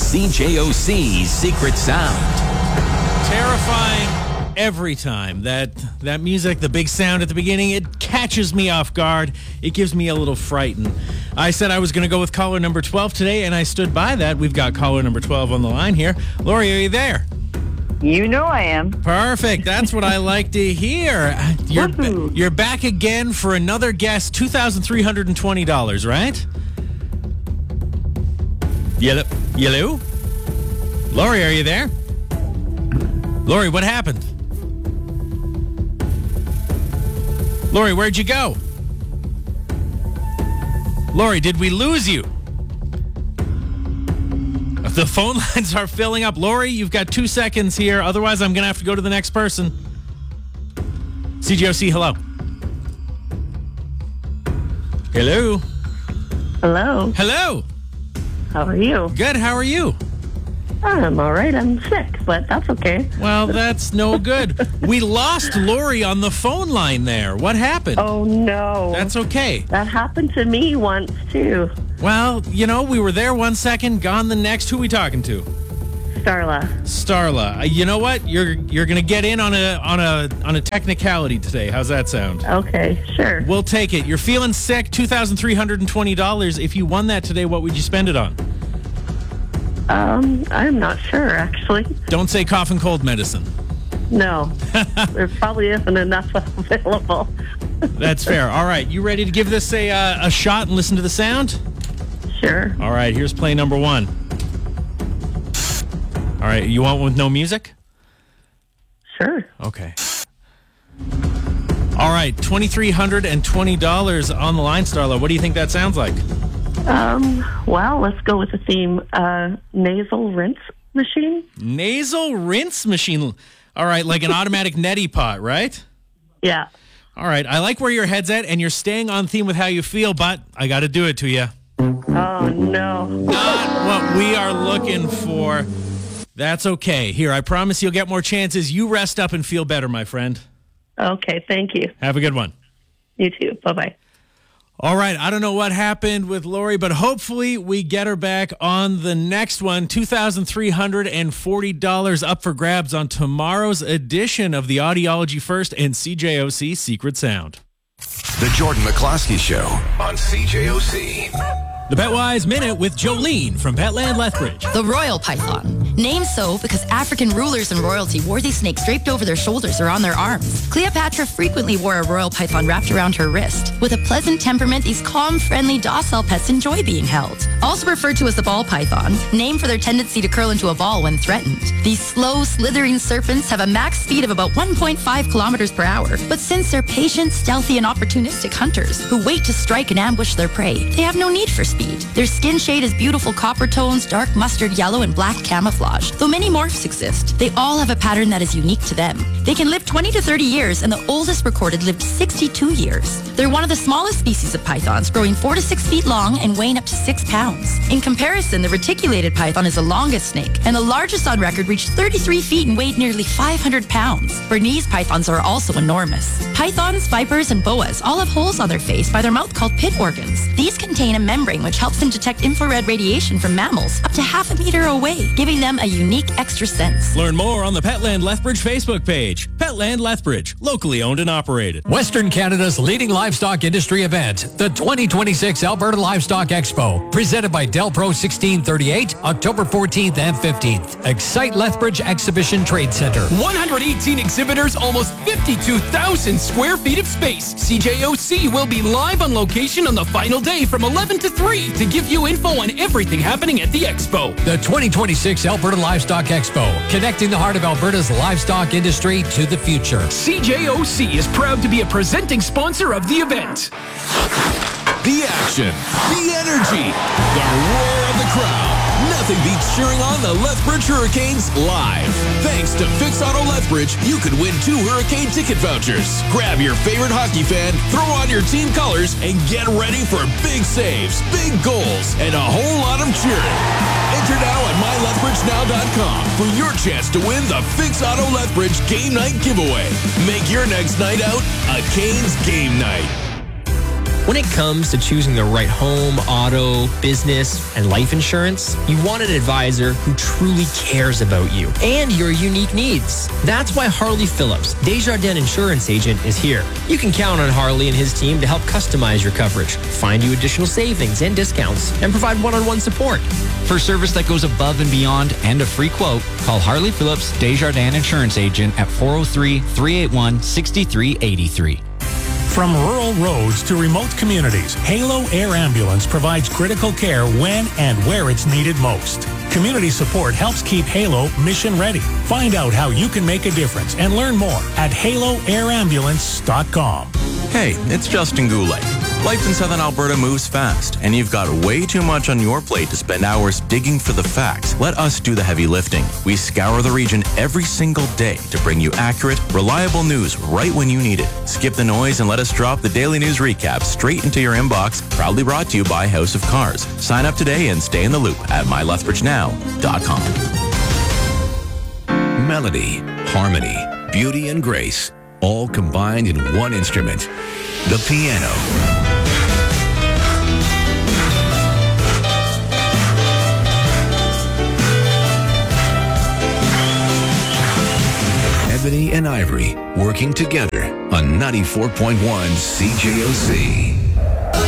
CJOC's Secret Sound. Terrifying every time. That music, the big sound at the beginning, it catches me off guard. It gives me a little frightened. I said I was going to go with caller number 12 today, and I stood by that. We've got caller number 12 on the line here. Lori, are you there? You know I am. Perfect. That's what I like to hear. You're back again for another guess, $2,320, right? Hello? Lori, are you there? Lori, what happened? Lori, where'd you go? Lori, did we lose you? The phone lines are filling up. Lori, you've got 2 seconds here. Otherwise, I'm going to have to go to the next person. CJOC, hello. Hello. Hello. Hello. How are you? Good. How are you? I'm all right. I'm sick, but that's okay. Well, that's no good. We lost Lori on the phone line there. What happened? Oh, no. That's okay. That happened to me once, too. Well, we were there 1 second, gone the next. Who are we talking to? Starla. You know what? You're going to get in on a technicality today. How's that sound? Okay, sure. We'll take it. You're feeling sick, $2,320. If you won that today, what would you spend it on? I'm not sure, actually. Don't say cough and cold medicine. No. There probably isn't enough available. That's fair. All right. You ready to give this a shot and listen to the sound? Sure. All right. Here's play number 1. All right. You want one with no music? Sure. Okay. All right. $2,320 on the line, Starla. What do you think that sounds like? Well, let's go with the theme, nasal rinse machine. Nasal rinse machine. All right, like an automatic neti pot, right? Yeah. All right, I like where your head's at, and you're staying on theme with how you feel, but I got to do it to you. Oh, no. Not what we are looking for. That's okay. Here, I promise you'll get more chances. You rest up and feel better, my friend. Okay, thank you. Have a good one. You too. Bye-bye. All right, I don't know what happened with Lori, but hopefully we get her back on the next one. $2,340 up for grabs on tomorrow's edition of the Audiology First and CJOC Secret Sound. The Jordan McCloskey Show on CJOC. The Petwise Minute with Jolene from Petland Lethbridge. The royal python. Named so because African rulers and royalty wore these snakes draped over their shoulders or on their arms. Cleopatra frequently wore a royal python wrapped around her wrist. With a pleasant temperament, these calm, friendly, docile pets enjoy being held. Also referred to as the ball python, named for their tendency to curl into a ball when threatened. These slow, slithering serpents have a max speed of about 1.5 kilometers per hour. But since they're patient, stealthy, and opportunistic hunters who wait to strike and ambush their prey, they have no need for speed. Their skin shade is beautiful copper tones, dark mustard yellow, and black camouflage. Though many morphs exist, they all have a pattern that is unique to them. They can live 20 to 30 years, and the oldest recorded lived 62 years. They're one of the smallest species of pythons, growing 4 to 6 feet long and weighing up to 6 pounds. In comparison, the reticulated python is the longest snake, and the largest on record reached 33 feet and weighed nearly 500 pounds. Bernese pythons are also enormous. Pythons, vipers, and boas all have holes on their face by their mouth called pit organs. These contain a membrane which helps them detect infrared radiation from mammals up to half a meter away, giving them a unique extra sense. Learn more on the Petland Lethbridge Facebook page. Petland Lethbridge, locally owned and operated. Western Canada's leading livestock industry event, the 2026 Alberta Livestock Expo, presented by Delpro 1638, October 14th and 15th. Excite Lethbridge Exhibition Trade Center. 118 exhibitors, almost 52,000 square feet of space. CJOC will be live on location on the final day from 11 to 3 to give you info on everything happening at the expo. The 2026 Alberta Livestock Expo, connecting the heart of Alberta's livestock industry to the future. CJOC is proud to be a presenting sponsor of the event. The action, the energy, the roar of the crowd. Nothing beats cheering on the Lethbridge Hurricanes live. Thanks to Fix Auto Lethbridge, you could win 2 Hurricane ticket vouchers. Grab your favorite hockey fan, throw on your team colors, and get ready for big saves, big goals, and a whole lot of cheering. Enter now at mylethbridgenow.com for your chance to win the Fix Auto Lethbridge Game Night giveaway. Make your next night out a Canes game night. When it comes to choosing the right home, auto, business, and life insurance, you want an advisor who truly cares about you and your unique needs. That's why Harley Phillips, Desjardins Insurance Agent, is here. You can count on Harley and his team to help customize your coverage, find you additional savings and discounts, and provide one-on-one support. For service that goes above and beyond and a free quote, call Harley Phillips, Desjardins Insurance Agent at 403-381-6383. From rural roads to remote communities, Halo Air Ambulance provides critical care when and where it's needed most. Community support helps keep Halo mission ready. Find out how you can make a difference and learn more at haloairambulance.com. Hey, it's Justin Goulet. Life in Southern Alberta moves fast, and you've got way too much on your plate to spend hours digging for the facts. Let us do the heavy lifting. We scour the region every single day to bring you accurate, reliable news right when you need it. Skip the noise and let us drop the daily news recap straight into your inbox, proudly brought to you by House of Cars. Sign up today and stay in the loop at mylethbridgenow.com. Melody, harmony, beauty, and grace, all combined in one instrument, the piano. Ebony and Ivory working together on 94.1 CJOC.